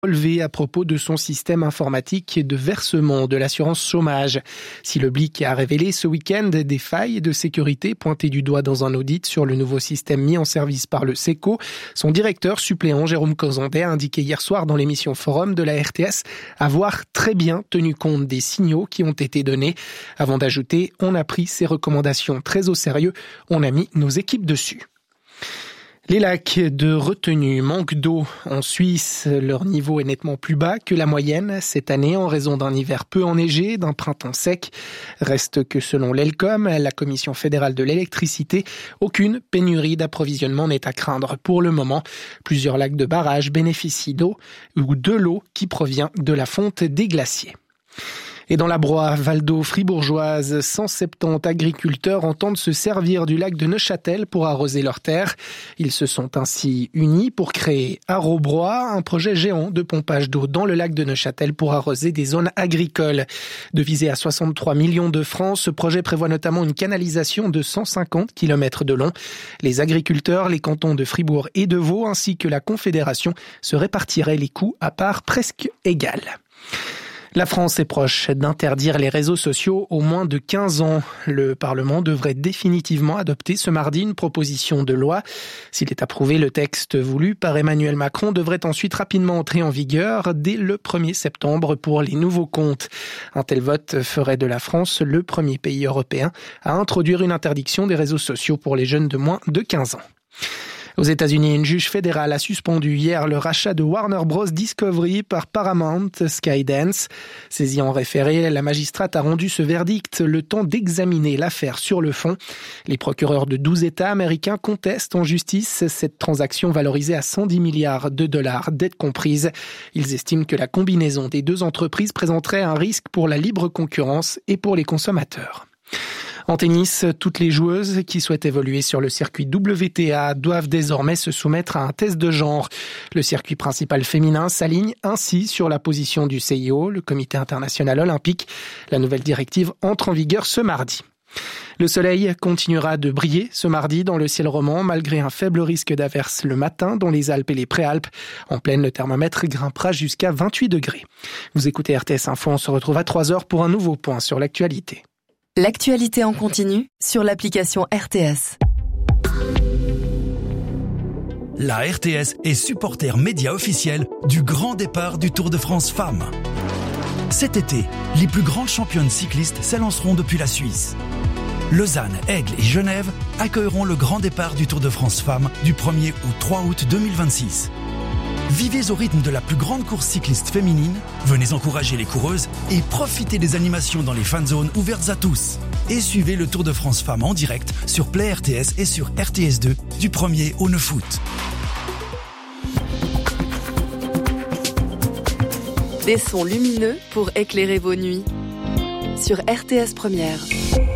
relevé à propos de son système informatique de versement de l'assurance chômage. Si le Blick a révélé ce week-end des failles de sécurité pointées du doigt dans un audit sur le nouveau système mis en service par le SECO, son directeur suppléant Jérôme Cozandet a indiqué hier soir dans l'émission Forum de la RTS avoir très bien tenu compte des signaux qui ont été donnés. Avant d'ajouter, on a pris ces recommandations très au sérieux, on a mis nos équipes dessus. Les lacs de retenue manquent d'eau. En Suisse, leur niveau est nettement plus bas que la moyenne cette année en raison d'un hiver peu enneigé, d'un printemps sec. Reste que selon l'ELCOM, la Commission fédérale de l'électricité, aucune pénurie d'approvisionnement n'est à craindre pour le moment. Plusieurs lacs de barrage bénéficient d'eau ou de l'eau qui provient de la fonte des glaciers. Et dans la Broye, Val d'Eau fribourgeoise, 170 agriculteurs entendent se servir du lac de Neuchâtel pour arroser leurs terres. Ils se sont ainsi unis pour créer AroBroye, un projet géant de pompage d'eau dans le lac de Neuchâtel pour arroser des zones agricoles. Devisé à 63 millions de francs, ce projet prévoit notamment une canalisation de 150 km de long. Les agriculteurs, les cantons de Fribourg et de Vaud, ainsi que la Confédération, se répartiraient les coûts à part presque égales. La France est proche d'interdire les réseaux sociaux aux moins de 15 ans. Le Parlement devrait définitivement adopter ce mardi une proposition de loi. S'il est approuvé, le texte voulu par Emmanuel Macron devrait ensuite rapidement entrer en vigueur dès le 1er septembre pour les nouveaux comptes. Un tel vote ferait de la France le premier pays européen à introduire une interdiction des réseaux sociaux pour les jeunes de moins de 15 ans. Aux États-Unis, une juge fédérale a suspendu hier le rachat de Warner Bros. Discovery par Paramount Skydance. Saisie en référé, la magistrate a rendu ce verdict le temps d'examiner l'affaire sur le fond. Les procureurs de 12 États américains contestent en justice cette transaction valorisée à 110 milliards de dollars, dettes comprises. Ils estiment que la combinaison des deux entreprises présenterait un risque pour la libre concurrence et pour les consommateurs. En tennis, toutes les joueuses qui souhaitent évoluer sur le circuit WTA doivent désormais se soumettre à un test de genre. Le circuit principal féminin s'aligne ainsi sur la position du CIO, le Comité international olympique. La nouvelle directive entre en vigueur ce mardi. Le soleil continuera de briller ce mardi dans le ciel roman malgré un faible risque d'averse le matin dans les Alpes et les Préalpes. En pleine, le thermomètre grimpera jusqu'à 28 degrés. Vous écoutez RTS Info, on se retrouve à 3h pour un nouveau point sur l'actualité. L'actualité en continu sur l'application RTS. La RTS est supporter média officiel du grand départ du Tour de France Femmes. Cet été, les plus grandes championnes cyclistes s'élanceront depuis la Suisse. Lausanne, Aigle et Genève accueilleront le grand départ du Tour de France Femmes du 1er au 3 août 2026. Vivez au rythme de la plus grande course cycliste féminine, venez encourager les coureuses et profitez des animations dans les fan zones ouvertes à tous. Et suivez le Tour de France Femmes en direct sur Play RTS et sur RTS2 du 1er au 9 août. Des sons lumineux pour éclairer vos nuits sur RTS Première.